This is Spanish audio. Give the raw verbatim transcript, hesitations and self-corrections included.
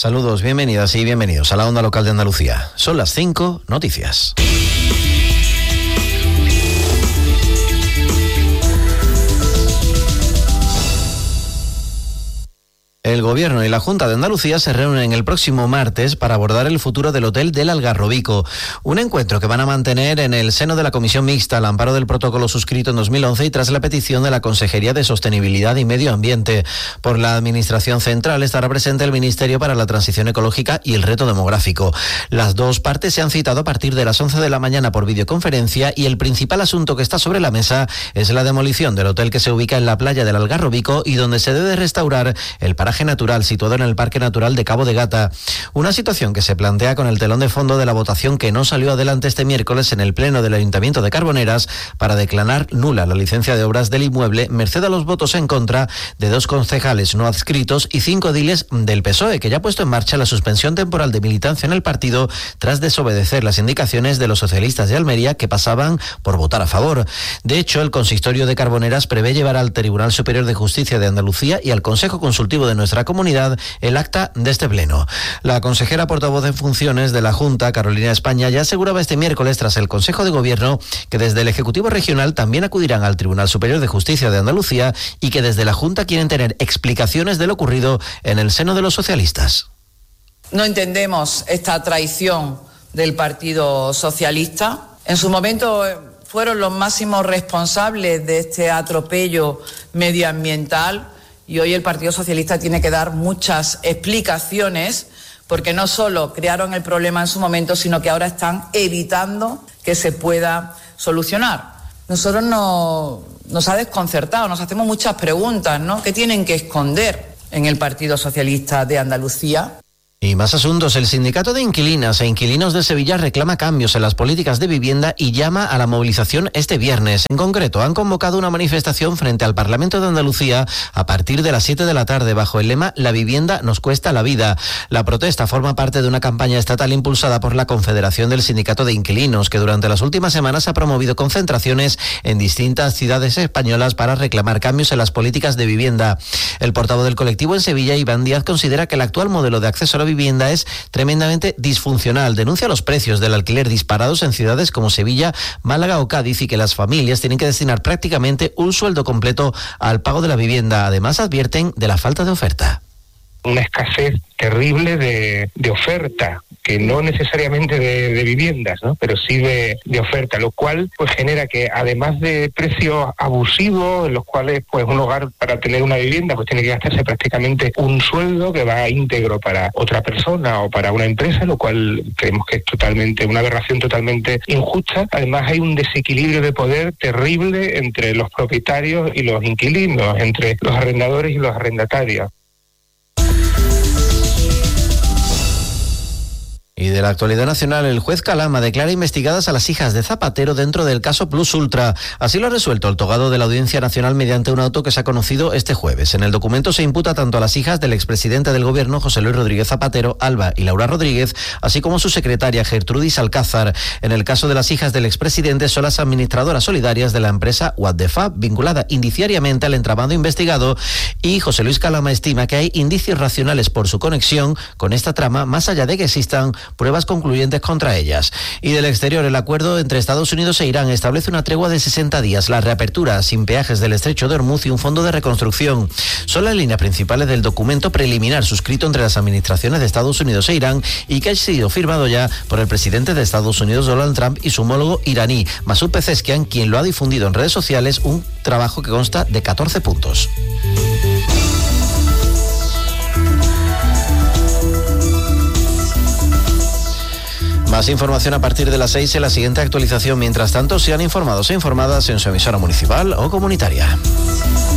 Saludos, bienvenidas y bienvenidos a la Onda Local de Andalucía. Son las cinco, noticias. El Gobierno y la Junta de Andalucía se reúnen el próximo martes para abordar el futuro del Hotel del Algarrobico. Un encuentro que van a mantener en el seno de la Comisión Mixta al amparo del protocolo suscrito en dos mil once y tras la petición de la Consejería de Sostenibilidad y Medio Ambiente. Por la Administración Central estará presente el Ministerio para la Transición Ecológica y el Reto Demográfico. Las dos partes se han citado a partir de las once de la mañana por videoconferencia y el principal asunto que está sobre la mesa es la demolición del hotel que se ubica en la playa del Algarrobico y donde se debe restaurar el paraje natural situado en el Parque Natural de Cabo de Gata. Una situación que se plantea con el telón de fondo de la votación que no salió adelante este miércoles en el Pleno del Ayuntamiento de Carboneras para declarar nula la licencia de obras del inmueble, merced a los votos en contra de dos concejales no adscritos y cinco ediles del P S O E, que ya ha puesto en marcha la suspensión temporal de militancia en el partido tras desobedecer las indicaciones de los socialistas de Almería que pasaban por votar a favor. De hecho, el consistorio de Carboneras prevé llevar al Tribunal Superior de Justicia de Andalucía y al Consejo Consultivo de nuestra comunidad el acta de este pleno. La consejera portavoz en funciones de la Junta, Carolina España, ya aseguraba este miércoles tras el Consejo de Gobierno que desde el Ejecutivo Regional también acudirán al Tribunal Superior de Justicia de Andalucía y que desde la Junta quieren tener explicaciones de lo ocurrido en el seno de los socialistas. No entendemos esta traición del Partido Socialista. En su momento fueron los máximos responsables de este atropello medioambiental. Y hoy el Partido Socialista tiene que dar muchas explicaciones porque no solo crearon el problema en su momento, sino que ahora están evitando que se pueda solucionar. Nosotros no, nos ha desconcertado, nos hacemos muchas preguntas, ¿no? ¿Qué tienen que esconder en el Partido Socialista de Andalucía? Y más asuntos. El Sindicato de Inquilinas e Inquilinos de Sevilla reclama cambios en las políticas de vivienda y llama a la movilización este viernes. En concreto, han convocado una manifestación frente al Parlamento de Andalucía a partir de las siete de la tarde bajo el lema «La vivienda nos cuesta la vida». La protesta forma parte de una campaña estatal impulsada por la Confederación del Sindicato de Inquilinos, que durante las últimas semanas ha promovido concentraciones en distintas ciudades españolas para reclamar cambios en las políticas de vivienda. El portavoz del colectivo en Sevilla, Iván Díaz, considera que el actual modelo de acceso a la vivienda vivienda es tremendamente disfuncional. Denuncia los precios del alquiler disparados en ciudades como Sevilla, Málaga o Cádiz y que las familias tienen que destinar prácticamente un sueldo completo al pago de la vivienda. Además, advierten de la falta de oferta. Una escasez terrible de, de oferta, que no necesariamente de, de viviendas, ¿no? Pero sí de, de oferta, lo cual pues genera que además de precios abusivos en los cuales pues un hogar para tener una vivienda pues tiene que gastarse prácticamente un sueldo que va íntegro para otra persona o para una empresa, lo cual creemos que es totalmente una aberración totalmente injusta. Además hay un desequilibrio de poder terrible entre los propietarios y los inquilinos, entre los arrendadores y los arrendatarios. Y de la actualidad nacional, el juez Calama declara investigadas a las hijas de Zapatero dentro del caso Plus Ultra. Así lo ha resuelto el togado de la Audiencia Nacional mediante un auto que se ha conocido este jueves. En el documento se imputa tanto a las hijas del expresidente del Gobierno, José Luis Rodríguez Zapatero, Alba y Laura Rodríguez, así como su secretaria, Gertrudis Alcázar. En el caso de las hijas del expresidente, son las administradoras solidarias de la empresa What the Fab, vinculada indiciariamente al entramado investigado, y José Luis Calama estima que hay indicios racionales por su conexión con esta trama, más allá de que existan pruebas concluyentes contra ellas. Y del exterior, el acuerdo entre Estados Unidos e Irán establece una tregua de sesenta días, la reapertura sin peajes del estrecho de Hormuz y un fondo de reconstrucción. Son las líneas principales del documento preliminar suscrito entre las administraciones de Estados Unidos e Irán y que ha sido firmado ya por el presidente de Estados Unidos, Donald Trump, y su homólogo iraní, Masoud Pezeshkian, quien lo ha difundido en redes sociales, un trabajo que consta de catorce puntos. Más información a partir de las seis en la siguiente actualización. Mientras tanto, sean informados e informadas en su emisora municipal o comunitaria.